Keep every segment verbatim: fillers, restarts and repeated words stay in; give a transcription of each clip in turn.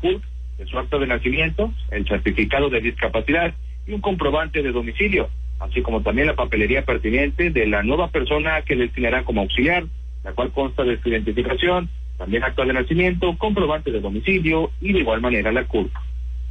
C U R P de su acta de nacimiento, el certificado de discapacidad y un comprobante de domicilio, así como también la papelería pertinente de la nueva persona que destinará como auxiliar, la cual consta de su identificación, también acta de nacimiento, comprobante de domicilio y de igual manera la C U R P.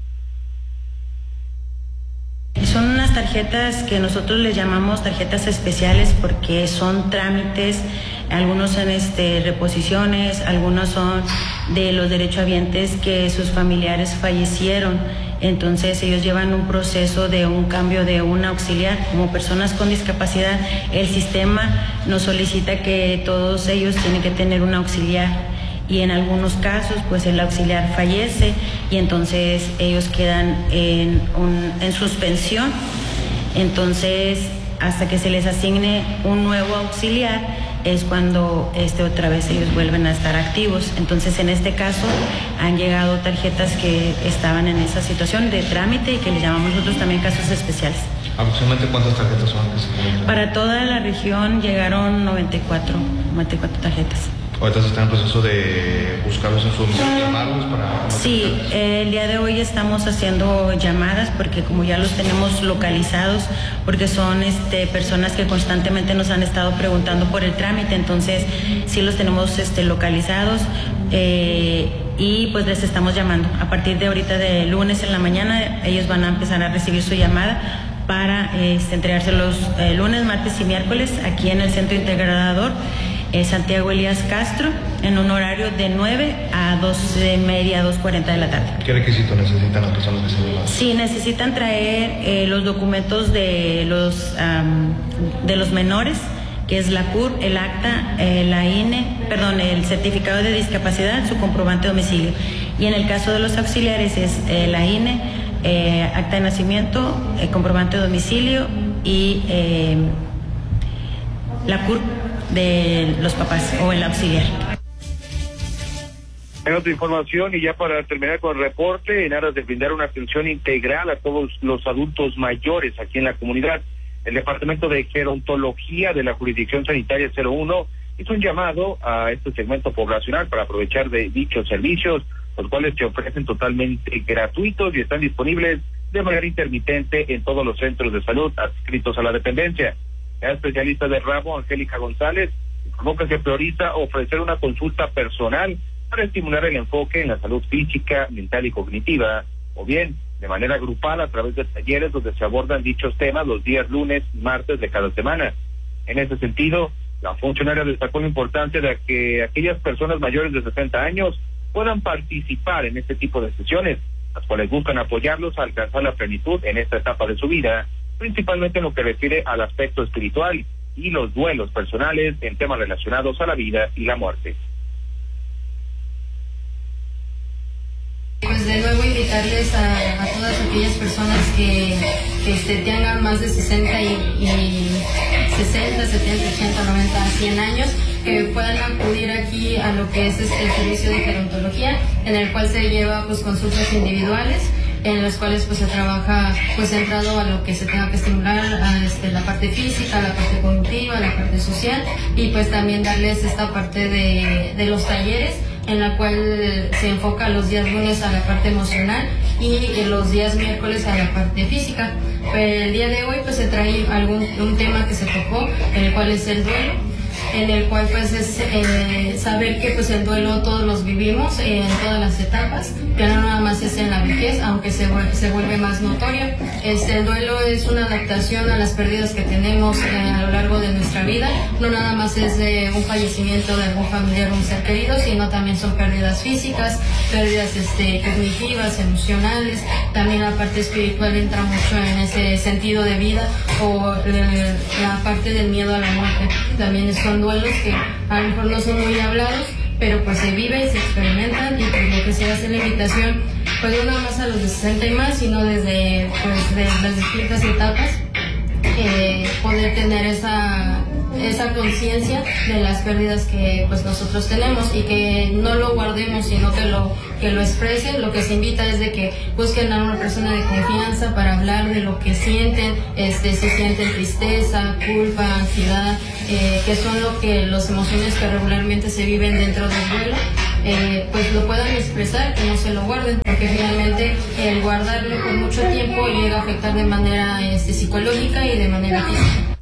Son unas tarjetas que nosotros les llamamos tarjetas especiales porque son trámites, algunos son este, reposiciones, algunos son de los derechohabientes que sus familiares fallecieron. Entonces ellos llevan un proceso de un cambio de un auxiliar. Como personas con discapacidad, el sistema nos solicita que todos ellos tienen que tener un auxiliar. Y en algunos casos pues el auxiliar fallece y entonces ellos quedan en, un, en suspensión, entonces hasta que se les asigne un nuevo auxiliar es cuando este otra vez ellos vuelven a estar activos. Entonces en este caso han llegado tarjetas que estaban en esa situación de trámite y que le llamamos nosotros también casos especiales. ¿Aproximadamente cuántas tarjetas son? Para toda la región llegaron noventa y cuatro tarjetas. Ahorita se está en proceso de buscarlos en su domicilio, llamarlos para... Sí, eh, el día de hoy estamos haciendo llamadas porque como ya los tenemos localizados, porque son este, personas que constantemente nos han estado preguntando por el trámite, entonces sí los tenemos este, localizados eh, y pues les estamos llamando. A partir de ahorita de lunes en la mañana ellos van a empezar a recibir su llamada para este, entregárselos eh, lunes, martes y miércoles aquí en el Centro Integrador Eh, Santiago Elías Castro, en un horario de nueve a doce y media, dos cuarenta de la tarde. ¿Qué requisitos necesitan las personas que se llevan? Sí, necesitan traer eh, los documentos de los, um, de los menores, que es la C U R P, el acta, eh, la I N E, perdón, el certificado de discapacidad, su comprobante de domicilio. Y en el caso de los auxiliares es eh, la I N E, eh, acta de nacimiento, eh, comprobante de domicilio y eh, la C U R P de los papás o el auxiliar. En otra información, y ya para terminar con el reporte, en aras de brindar una atención integral a todos los adultos mayores aquí en la comunidad, el Departamento de Gerontología de la Jurisdicción Sanitaria cero uno hizo un llamado a este segmento poblacional para aprovechar de dichos servicios, los cuales se ofrecen totalmente gratuitos y están disponibles de manera intermitente en todos los centros de salud adscritos a la dependencia. La especialista de ramo, Angélica González, informó que se prioriza ofrecer una consulta personal para estimular el enfoque en la salud física, mental y cognitiva, o bien de manera grupal a través de talleres donde se abordan dichos temas los días lunes y martes de cada semana. En ese sentido, la funcionaria destacó la importancia de que aquellas personas mayores de sesenta años puedan participar en este tipo de sesiones, las cuales buscan apoyarlos a alcanzar la plenitud en esta etapa de su vida, principalmente en lo que refiere al aspecto espiritual y los duelos personales en temas relacionados a la vida y la muerte. Pues de nuevo invitarles a, a todas aquellas personas que, que este, tengan más de sesenta y, y sesenta, setenta, ochenta, noventa, cien años, que puedan acudir aquí a lo que es este, el servicio de gerontología, en el cual se lleva pues consultas individuales, en los cuales pues se trabaja pues centrado a lo que se tenga que estimular, a este, la parte física, la parte cognitiva, la parte social, y pues también darles esta parte de, de los talleres, en la cual se enfoca los días lunes a la parte emocional y los días miércoles a la parte física. Pero el día de hoy pues se trae algún un tema que se tocó, el cual es el duelo, en el cual pues es eh, saber que pues el duelo todos los vivimos eh, en todas las etapas, que no nada más es en la vejez, aunque se vuelve, se vuelve más notorio. Este, el duelo es una adaptación a las pérdidas que tenemos eh, a lo largo de nuestra vida, no nada más es de un fallecimiento de algún familiar o un ser querido, sino también son pérdidas físicas, pérdidas este, cognitivas, emocionales, también la parte espiritual entra mucho en ese sentido de vida, o eh, la parte del miedo a la muerte, también son duelos que a lo mejor no son muy hablados, pero pues se vive y se experimentan, y pues lo que se hace la invitación, pues no nada más a los de sesenta y más, sino desde pues de las distintas etapas, eh, poder tener esa esa conciencia de las pérdidas que pues nosotros tenemos, y que no lo guardemos, sino que lo que lo expresen. Lo que se invita es de que busquen a una persona de confianza para hablar de lo que sienten, este si sienten tristeza, culpa, ansiedad, eh, que son lo que las emociones que regularmente se viven dentro del duelo, eh, pues lo puedan expresar, que no se lo guarden. porque finalmente el guardarlo por mucho tiempo llega a afectar de manera este, psicológica y de manera física.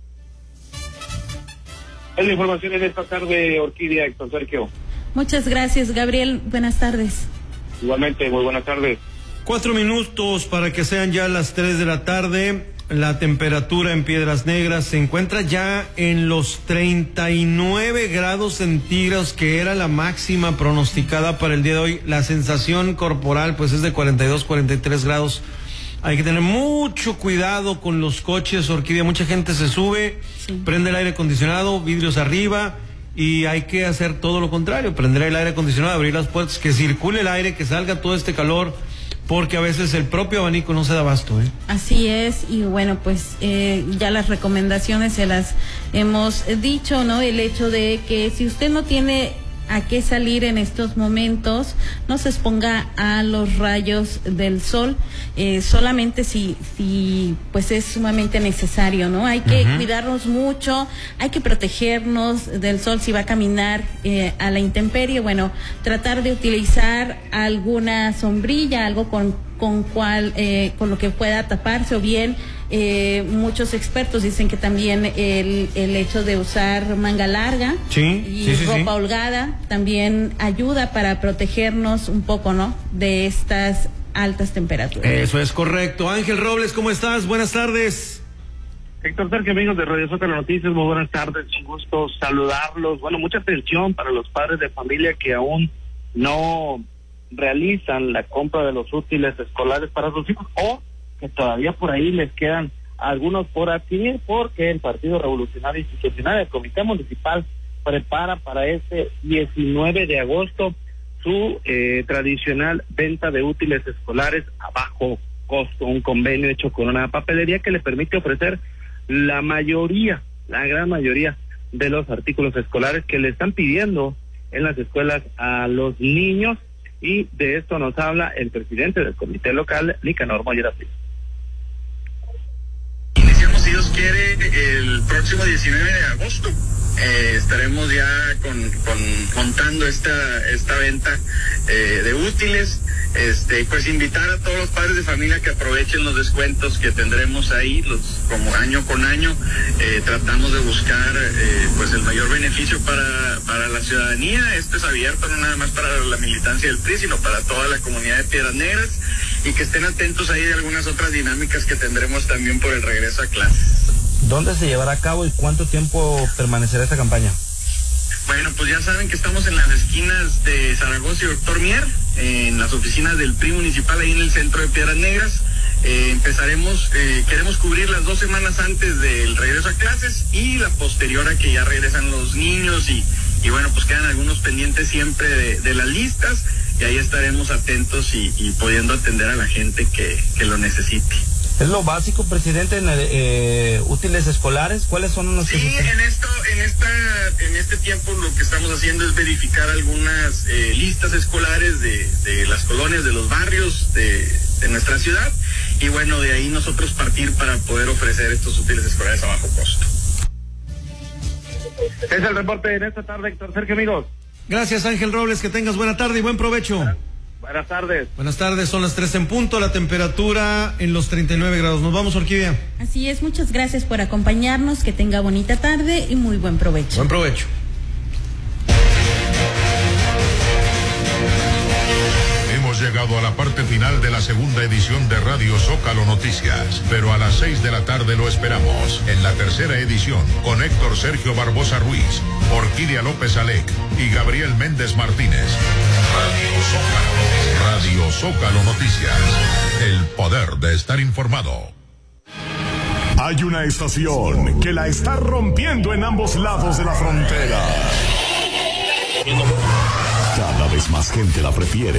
Es la información en esta tarde, Orquídea, Héctor Sergio. Muchas gracias, Gabriel. Buenas tardes. Igualmente, muy buenas tardes. Cuatro minutos para que sean ya las tres de la tarde. La temperatura en Piedras Negras se encuentra ya en los treinta y nueve grados centígrados, que era la máxima pronosticada para el día de hoy. La sensación corporal pues es de cuarenta y dos, cuarenta y tres grados. Hay que tener mucho cuidado con los coches, Orquídea. Mucha gente se sube, sí. prende el aire acondicionado, vidrios arriba, y hay que hacer todo lo contrario, prender el aire acondicionado, abrir las puertas, que circule el aire, que salga todo este calor, porque a veces el propio abanico no se da abasto, ¿eh? Así es, y bueno, pues eh, ya las recomendaciones se las hemos dicho, ¿no? El hecho de que si usted no tiene a qué salir en estos momentos, no se exponga a los rayos del sol, eh, solamente si, si pues es sumamente necesario, ¿no? Hay que uh-huh. cuidarnos mucho, hay que protegernos del sol. Si va a caminar eh, a la intemperie, bueno, tratar de utilizar alguna sombrilla, algo con con cual eh, con lo que pueda taparse, o bien eh, muchos expertos dicen que también el, el hecho de usar manga larga sí, y sí, sí, ropa sí. holgada también ayuda para protegernos un poco, ¿no?, de estas altas temperaturas. Eso es correcto. Ángel Robles, ¿cómo estás? Buenas tardes. Héctor Sergio, amigos de Radio Zócalo Noticias, muy buenas tardes, un gusto saludarlos. Bueno, mucha atención para los padres de familia que aún no realizan la compra de los útiles escolares para sus hijos, o que todavía por ahí les quedan algunos por adquirir, porque el Partido Revolucionario Institucional, el Comité Municipal, prepara para este diecinueve de agosto su eh, tradicional venta de útiles escolares a bajo costo, un convenio hecho con una papelería que le permite ofrecer la mayoría, la gran mayoría de los artículos escolares que le están pidiendo en las escuelas a los niños. Y de esto nos habla el presidente del comité local, Nicanor Mollera. Iniciamos, si Dios quiere, el próximo diecinueve de agosto. Eh, estaremos ya con, con montando esta esta venta eh, de útiles. Este, pues invitar a todos los padres de familia que aprovechen los descuentos que tendremos ahí, los como año con año. Eh, tratamos de buscar eh, pues el mayor beneficio para para la ciudadanía. Esto es abierto no nada más para la militancia del P R I, sino para toda la comunidad de Piedras Negras, y que estén atentos ahí de algunas otras dinámicas que tendremos también por el regreso a clases. ¿Dónde se llevará a cabo y cuánto tiempo permanecerá esta campaña? Bueno, pues ya saben que estamos en las esquinas de Zaragoza y Doctor Mier, en las oficinas del P R I municipal, ahí en el centro de Piedras Negras. Eh, empezaremos, eh, queremos cubrir las dos semanas antes del regreso a clases y la posterior a que ya regresan los niños, y, y bueno, pues quedan algunos pendientes siempre de, de las listas, y ahí estaremos atentos y, y pudiendo atender a la gente que, que lo necesite. ¿Es lo básico, presidente, en el, eh, útiles escolares? ¿Cuáles son los que Sí, en esto, en esta, en este tiempo lo que estamos haciendo es verificar algunas eh, listas escolares de, de las colonias, de los barrios de, de nuestra ciudad, y bueno, de ahí nosotros partir para poder ofrecer estos útiles escolares a bajo costo. Es el reporte en esta tarde, Héctor Sergio, amigos. Gracias, Ángel Robles, que tengas buena tarde y buen provecho. Buenas tardes. Buenas tardes, son las tres en punto, la temperatura en los treinta y nueve grados. Nos vamos, Orquídea. Así es, muchas gracias por acompañarnos, que tenga bonita tarde y muy buen provecho. Buen provecho. Hemos llegado a la parte final de la segunda edición de Radio Zócalo Noticias, pero a las seis de la tarde lo esperamos en la tercera edición con Héctor Sergio Barbosa Ruiz, Orquídea López Alec y Gabriel Méndez Martínez. Radio Zócalo, Radio Zócalo Noticias, el poder de estar informado. Hay una estación que la está rompiendo en ambos lados de la frontera. Cada vez más gente la prefiere.